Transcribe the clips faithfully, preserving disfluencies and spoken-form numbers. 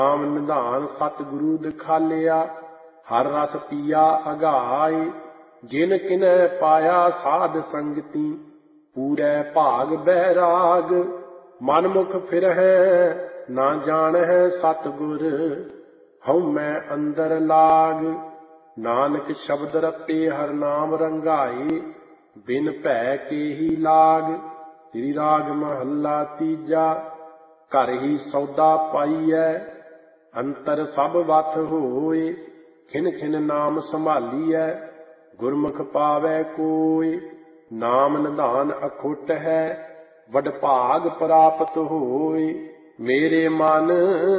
ਨਾਮ ਨਿਧਾਨ ਸਤਿਗੁਰੂ ਦਿਖਾਲਿਆ, ਹਰ ਰਸ ਪੀਆ ਅਗਾਏ। ਜਿਨ ਕਿਨੈ ਪਾਇਆ ਸਾਧ ਸੰਗਤੀ, ਪੂਰੈ ਭਾਗ ਬੈਰਾਗ। ਮਨਮੁਖ ਫਿਰਹਿ ਨਾ ਜਾਣਹਿ ਸਤਿਗੁਰ, ਹਉਮੈ ਅੰਦਰ ਲਾਗ। ਨਾਨਕ ਸ਼ਬਦ ਰਤੇ ਹਰ ਨਾਮ ਰੰਗਾਏ, ਬਿਨ ਭੈ ਕੇਹੀ ਲਾਗ। ਸ੍ਰੀ ਰਾਗ ਮਹੱਲਾ ਤੀਜਾ। ਘਰ ਹੀ ਸੌਦਾ ਪਾਈਐ, ਅੰਤਰ ਸਭ ਵਥ ਹੋਏ। ਖਿਨ ਖਿਨ ਨਾਮ ਸੰਭਾਲੀਐ, ਗੁਰਮੁਖ ਪਾਵੈ ਕੋਇ। ਨਾਮ ਨਿਧਾਨ ਅਖੁੱਟ ਹੈ, ਵਡਭਾਗ ਪ੍ਰਾਪਤ ਹੋਏ। ਮੇਰੇ ਮਨ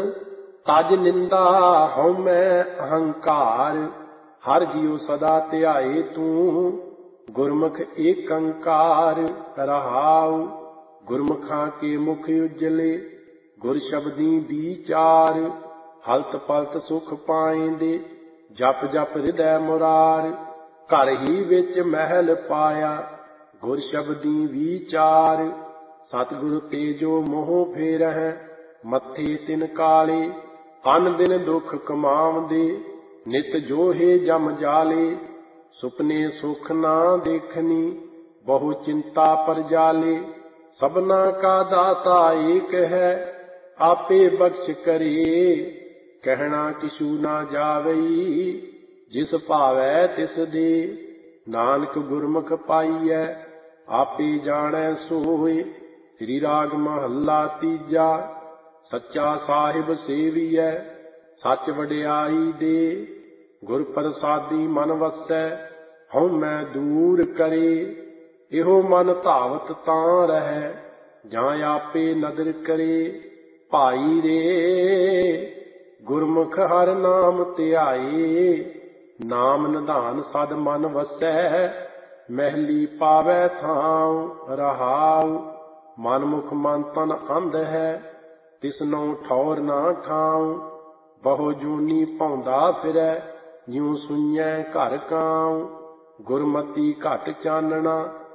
ਤਜ ਨਿੰਦਾ ਹਉਮੈ ਅਹੰਕਾਰ, ਹਰ ਜੀਉ ਸਦਾ ਧਿਆਏ ਤੂੰ, ਗੁਰਮੁਖ ਏਕੰਕਾਰ। ਰਹਾਉ ਗੁਰਮੁਖਾਂ ਕੇ ਮੁਖ ਉਜਲੇ, ਗੁਰ ਸ਼ਬਦੀ ਵਿਚਾਰ। ਹਲਤ ਪਲਤ ਸੁਖ ਪਾਇਂਦੇ, ਜਪ ਜਪ ਹਿਰਦੈ ਮੁਰਾਰ। ਘਰ ਹੀ ਵਿੱਚ ਮਹਿਲ ਪਾਇਆ, ਗੁਰ ਸ਼ਬਦੀ ਵਿਚਾਰ। ਸਤਿਗੁਰ ਤੇ ਜੋ ਮੋਹ ਫੇਰਹਿ, ਮੱਥੇ ਤਿਨ ਕਾਲੇ। ਅਨ ਦਿਨ ਦੁਖ ਕਮਾਵਦੇ, ਨਿਤ ਜੋਹੇ ਜਮ ਜਾਲੇ। ਸੁਪਨੇ ਸੁਖ ਨਾ ਦੇਖਨੀ, ਬਹੁ ਚਿੰਤਾ ਪਰਜਾਲੇ। ਸਭਨਾ ਕਾ ਦਾਤਾ ਏਕ ਹੈ, ਆਪੇ ਬਖਸ਼ ਕਰੇ। ਕਹਿਣਾ ਕਿਛੂ ਨਾ ਜਾਵਈ, ਜਿਸ ਭਾਵੈ ਤਿਸ ਦੇ। ਨਾਨਕ ਗੁਰਮੁਖ ਪਾਈਐ, ਆਪੇ ਜਾਣੈ ਸੋਇ। ਸ੍ਰੀ ਰਾਗ ਮਹੱਲਾ ਤੀਜਾ। ਸੱਚਾ ਸਾਹਿਬ ਸੇਵੀਐ, ਸੱਚ ਵਡਿਆਈ ਦੇ। ਗੁਰ ਪ੍ਰਸਾਦੀ ਮਨ ਵਸੈ, ਹਉਮੈ ਦੂਰ ਕਰੇ। ਇਹੋ ਮਨ ਧਾਵਤ ਤਾਂ ਰਹੈ, ਜਾਂ ਆਪੇ ਨਦਰ ਕਰੇ। ਭਾਈ ਰੇ ਗੁਰਮੁਖ ਹਰਿ ਨਾਮ ਧਿਆਏ, ਨਾਮ ਨਿਧਾਨ ਸਦ ਮਨ ਵਸੈ। ਮਹਿਲੀ ਪਾਵੈ ਥਾਉ। ਰਹਾਉ ਮਨਮੁਖ ਮਨ ਤਨ ਅੰਧ ਹੈ, ਤਿਸਨੋ ਠੌਰ ਨਾ ਠਾਉ। ਬਹੁ ਜੂਨੀ ਭੌਂਦਾ ਫਿਰੈ, ਜਿਉ ਸੁਈਐ ਘਰ ਕਾਉ। ਗੁਰਮਤੀ ਘਟ ਚਾਨਣਾ,